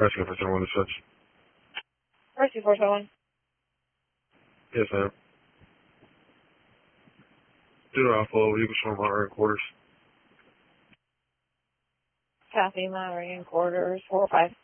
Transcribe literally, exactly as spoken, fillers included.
Rescue for someone to switch. Rescue four seven one. Yes, ma'am. Do Alpha, you can show my monitoring quarters. Copy, monitoring quarters four five.